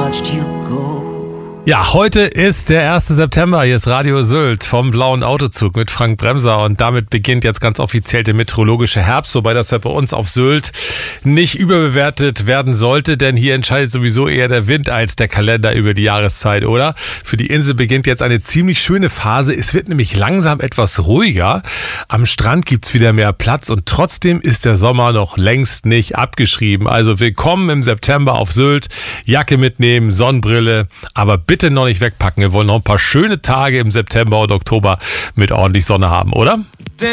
watched you go. Ja, heute ist der 1. September. Hier ist Radio Sylt vom Blauen Autozug mit Frank Bremser und damit beginnt jetzt ganz offiziell der meteorologische Herbst, wobei das ja bei uns auf Sylt nicht überbewertet werden sollte, denn hier entscheidet sowieso eher der Wind als der Kalender über die Jahreszeit, oder? Für die Insel beginnt jetzt eine ziemlich schöne Phase. Es wird nämlich langsam etwas ruhiger. Am Strand gibt's wieder mehr Platz und trotzdem ist der Sommer noch längst nicht abgeschrieben. Also willkommen im September auf Sylt. Jacke mitnehmen, Sonnenbrille, aber bitte noch nicht wegpacken. Wir wollen noch ein paar schöne Tage im September und Oktober mit ordentlich Sonne haben, oder?